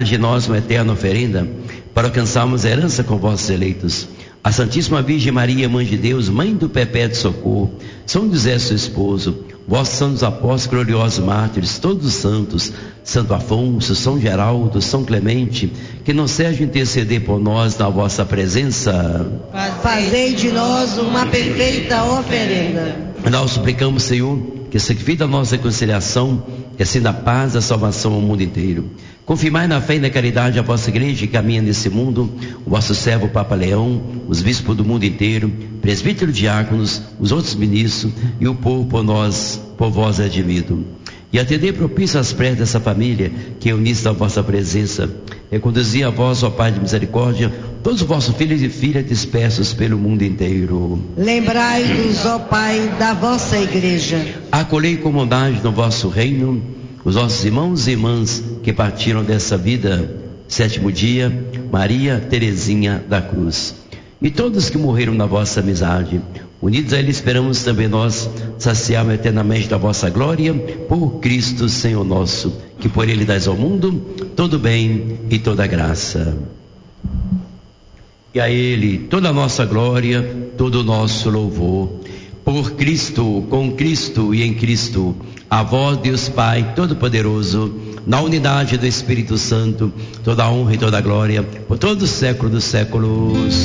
de nós uma eterna oferenda, para alcançarmos a herança com vossos eleitos. A Santíssima Virgem Maria, Mãe de Deus, Mãe do perpétuo socorro, São José, seu esposo, vossos santos apóstolos, gloriosos mártires, todos os santos, Santo Afonso, São Geraldo, São Clemente, que não seja interceder por nós na vossa presença. Fazei de nós uma perfeita oferenda. Nós suplicamos, Senhor, que sacrifique da nossa reconciliação, que assim da paz e da salvação ao mundo inteiro. Confirmai na fé e na caridade a vossa igreja que caminha nesse mundo, o vosso servo Papa Leão, os bispos do mundo inteiro, presbíteros, diáconos, os outros ministros e o povo por vós redimido. E atender propício às preces dessa família que é unida à vossa presença. E conduzir a vós, ó Pai de misericórdia, todos os vossos filhos e filhas dispersos pelo mundo inteiro. Lembrai-nos, ó Pai, da vossa igreja. Acolhei com bondade no vosso reino os nossos irmãos e irmãs que partiram dessa vida, sétimo dia, Maria Teresinha da Cruz. E todos que morreram na vossa amizade, unidos a Ele esperamos também nós saciarmos eternamente da vossa glória, por Cristo Senhor nosso, que por Ele dais ao mundo todo bem e toda graça. E a Ele toda a nossa glória, todo o nosso louvor. Por Cristo, com Cristo e em Cristo, a vós, Deus Pai Todo-Poderoso, na unidade do Espírito Santo, toda a honra e toda a glória, por todos os séculos dos séculos.